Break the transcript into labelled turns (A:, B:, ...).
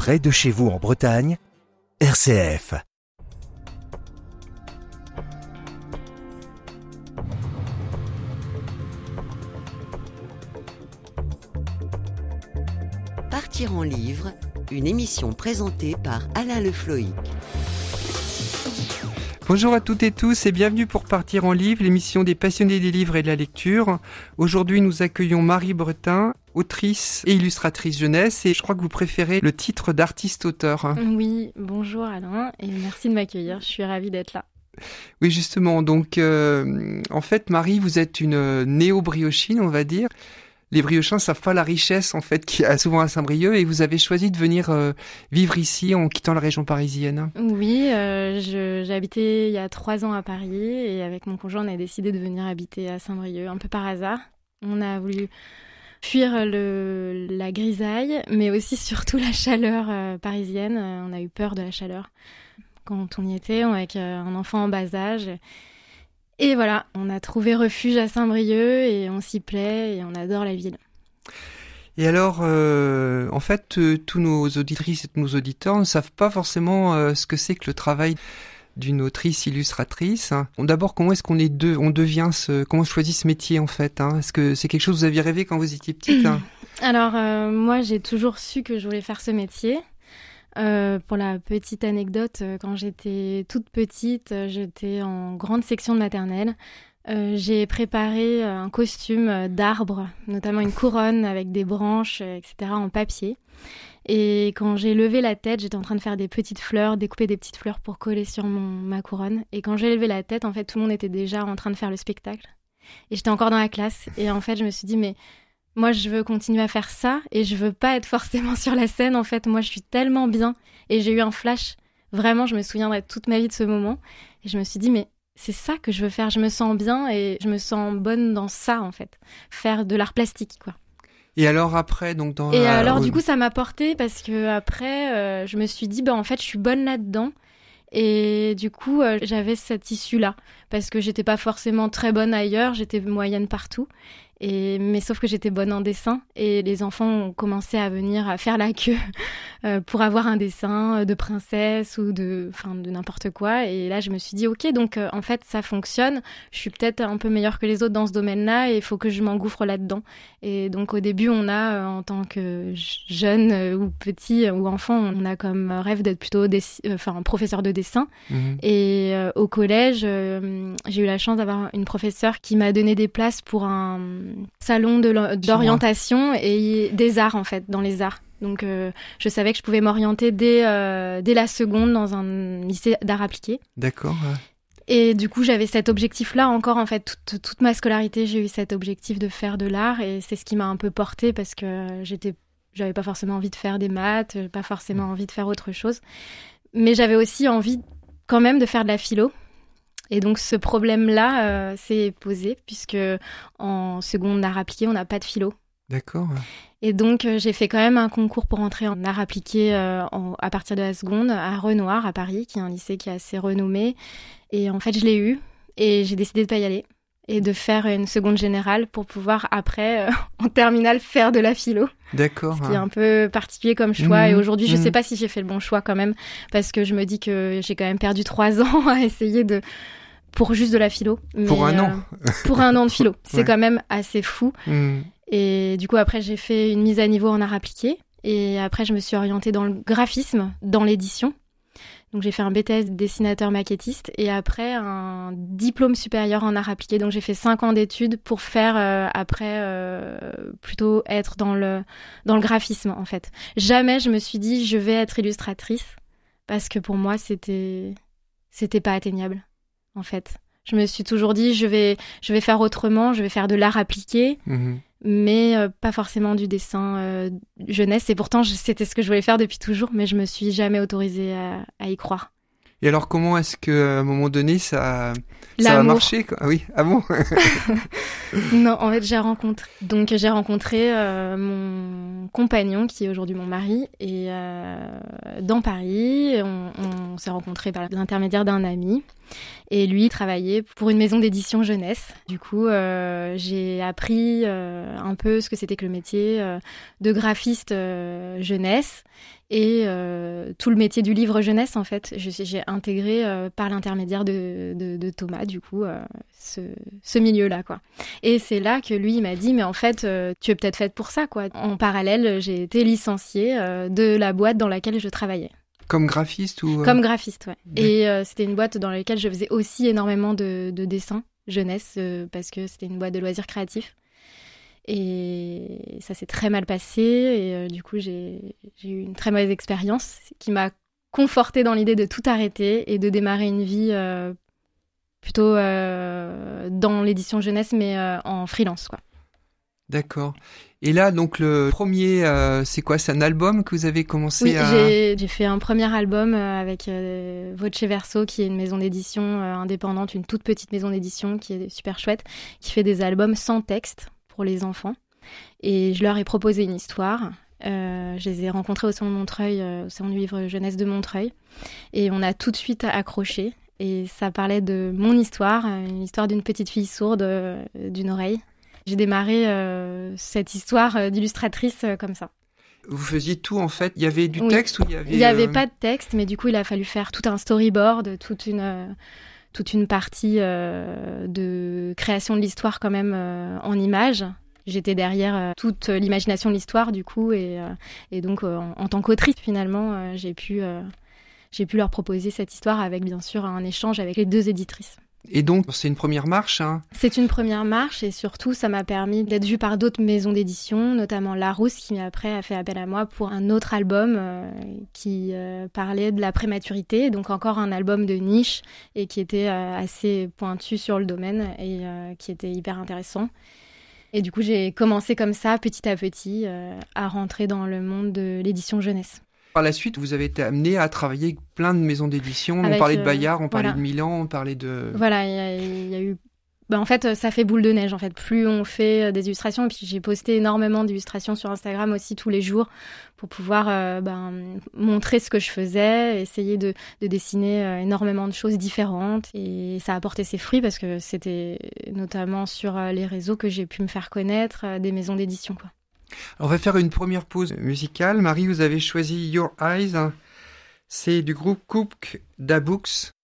A: près de chez vous en Bretagne, RCF.
B: Partir en livre, une émission présentée par Alain Le Floïc.
C: Bonjour à toutes et tous et bienvenue pour Partir en livre, l'émission des passionnés des livres et de la lecture. Aujourd'hui, nous accueillons Marie Bretin, autrice et illustratrice jeunesse, et je crois que vous préférez le titre d'artiste-auteur.
D: Oui, bonjour Alain et merci de m'accueillir, je suis ravie d'être là.
C: Oui, justement, donc en fait, Marie, vous êtes une néo-briochine, on va dire. Les briochins ne savent pas la richesse en fait qu'il y a souvent à Saint-Brieuc, et vous avez choisi de venir vivre ici en quittant la région parisienne.
D: Oui, j'ai habité il y a 3 ans à Paris et avec mon conjoint on a décidé de venir habiter à Saint-Brieuc un peu par hasard. On a voulu fuir la grisaille mais aussi surtout la chaleur parisienne. On a eu peur de la chaleur quand on y était avec un enfant en bas âge. Et voilà, on a trouvé refuge à Saint-Brieuc et on s'y plaît et on adore la ville.
C: Et alors, en fait, tous nos auditrices et tous nos auditeurs ne savent pas forcément ce que c'est que le travail d'une autrice illustratrice. D'abord, comment est-ce qu'on comment on choisit ce métier en fait, hein? Est-ce que c'est quelque chose que vous aviez rêvé quand vous étiez petite, hein?
D: Alors, moi, j'ai toujours su que je voulais faire ce métier. Pour la petite anecdote, quand j'étais toute petite, j'étais en grande section de maternelle. J'ai préparé un costume d'arbre, notamment une couronne avec des branches, etc. en papier. Et quand j'ai levé la tête, j'étais en train de faire des petites fleurs, découper des petites fleurs pour coller sur ma couronne. Et quand j'ai levé la tête, en fait, tout le monde était déjà en train de faire le spectacle. Et j'étais encore dans la classe. Et en fait, je me suis dit, mais moi, je veux continuer à faire ça et je veux pas être forcément sur la scène. En fait, moi, je suis tellement bien. Et j'ai eu un flash. Vraiment, je me souviendrai toute ma vie de ce moment. Et je me suis dit, mais c'est ça que je veux faire. Je me sens bien et je me sens bonne dans ça, en fait. Faire de l'art plastique, quoi.
C: Et alors après, donc
D: du coup, ça m'a porté parce que après, je me suis dit, en fait, je suis bonne là-dedans. Et du coup, j'avais cette issue-là. Parce que j'étais pas forcément très bonne ailleurs. J'étais moyenne partout. Mais sauf que j'étais bonne en dessin et les enfants ont commencé à venir à faire la queue pour avoir un dessin de princesse ou de n'importe quoi. Et là, je me suis dit, ok, donc en fait, ça fonctionne. Je suis peut-être un peu meilleure que les autres dans ce domaine-là et il faut que je m'engouffre là-dedans. Et donc au début, on a, en tant que jeune ou petit ou enfant, on a comme rêve d'être plutôt professeur de dessin. Mmh. Et au collège, j'ai eu la chance d'avoir une professeure qui m'a donné des places pour un salon d'orientation et des arts, en fait, dans les arts. Donc, je savais que je pouvais m'orienter dès la seconde dans un lycée d'art appliqué.
C: D'accord.
D: Et du coup, j'avais cet objectif-là encore, en fait. Toute ma scolarité, j'ai eu cet objectif de faire de l'art et c'est ce qui m'a un peu portée parce que j'avais pas forcément envie de faire des maths, pas forcément envie de faire autre chose. Mais j'avais aussi envie quand même de faire de la philo. Et donc ce problème-là s'est posé puisque en seconde d'art appliqué, on n'a pas de philo.
C: D'accord.
D: Et donc j'ai fait quand même un concours pour entrer en art appliqué à partir de la seconde à Renoir à Paris, qui est un lycée qui est assez renommé. Et en fait, je l'ai eu et j'ai décidé de pas y aller et de faire une seconde générale pour pouvoir après, en terminale, faire de la philo.
C: D'accord.
D: Ce qui est un peu particulier comme choix. Et aujourd'hui, je sais pas si j'ai fait le bon choix quand même, parce que je me dis que j'ai quand même perdu 3 ans à essayer pour juste de la philo.
C: Pour un an.
D: Pour un an de philo. C'est
C: Ouais.
D: quand même assez fou. Et du coup, après, j'ai fait une mise à niveau en art appliqué. Et après, je me suis orientée dans le graphisme, dans l'édition. Donc, j'ai fait un BTS dessinateur maquettiste et après un diplôme supérieur en art appliqué. Donc, j'ai fait 5 ans d'études pour faire plutôt être dans le graphisme, en fait. Jamais je me suis dit, je vais être illustratrice parce que pour moi, c'était pas atteignable, en fait. Je me suis toujours dit, je vais faire autrement, je vais faire de l'art appliqué. Mais pas forcément du dessin jeunesse. Et pourtant, c'était ce que je voulais faire depuis toujours, mais je me suis jamais autorisée à y croire.
C: Et alors, comment est-ce qu'à un moment donné, ça a marché, quoi? Ah oui, ah bon?
D: Non, en fait, j'ai rencontré mon compagnon, qui est aujourd'hui mon mari, et dans Paris, on s'est rencontrés par l'intermédiaire d'un ami. Et lui, il travaillait pour une maison d'édition jeunesse. Du coup, j'ai appris un peu ce que c'était que le métier de graphiste jeunesse et tout le métier du livre jeunesse, en fait. J'ai intégré par l'intermédiaire de Thomas, du coup, ce milieu-là, quoi. Et c'est là que lui, il m'a dit, mais en fait, tu es peut-être faite pour ça, quoi. En parallèle, j'ai été licenciée de la boîte dans laquelle je travaillais.
C: Comme graphiste ou
D: Comme graphiste, ouais. Et c'était une boîte dans laquelle je faisais aussi énormément de dessins jeunesse parce que c'était une boîte de loisirs créatifs. Et ça s'est très mal passé et du coup j'ai eu une très mauvaise expérience qui m'a confortée dans l'idée de tout arrêter et de démarrer une vie plutôt dans l'édition jeunesse mais en freelance, quoi.
C: D'accord. Et là, donc, le premier, c'est quoi? C'est un album que vous avez commencé à...
D: J'ai fait un premier album avec Voce Verso, qui est une maison d'édition indépendante, une toute petite maison d'édition qui est super chouette, qui fait des albums sans texte pour les enfants. Et je leur ai proposé une histoire. Je les ai rencontrés au Salon de Montreuil, au Salon du Livre Jeunesse de Montreuil. Et on a tout de suite accroché. Et ça parlait de mon histoire, une histoire d'une petite fille sourde d'une oreille. J'ai démarré cette histoire d'illustratrice comme ça.
C: Vous faisiez tout, en fait. Il y avait du texte ou il y avait...
D: Il n'y avait pas de texte, mais du coup, il a fallu faire tout un storyboard, toute une partie de création de l'histoire quand même en images. J'étais derrière toute l'imagination de l'histoire, du coup, et donc, en tant qu'autrice, finalement, j'ai pu leur proposer cette histoire avec, bien sûr, un échange avec les 2 éditrices.
C: Et donc, c'est une première marche, hein.
D: C'est une première marche et surtout, ça m'a permis d'être vue par d'autres maisons d'édition, notamment Larousse, qui après a fait appel à moi pour un autre album qui parlait de la prématurité, donc encore un album de niche et qui était assez pointu sur le domaine et qui était hyper intéressant. Et du coup, j'ai commencé comme ça, petit à petit, à rentrer dans le monde de l'édition jeunesse.
C: Par la suite, vous avez été amené à travailler avec plein de maisons d'édition. On
D: Avec,
C: parlait de Bayard, on parlait
D: voilà.
C: de Milan, on parlait de...
D: Voilà, il y a eu... en fait, ça fait boule de neige, en fait. Plus on fait des illustrations, et puis j'ai posté énormément d'illustrations sur Instagram aussi tous les jours pour pouvoir montrer ce que je faisais, essayer de dessiner énormément de choses différentes. Et ça a porté ses fruits parce que c'était notamment sur les réseaux que j'ai pu me faire connaître des maisons d'édition, quoi.
C: Alors, on va faire une première pause musicale. Marie, vous avez choisi Your Eyes. C'est du groupe Cook Da Books.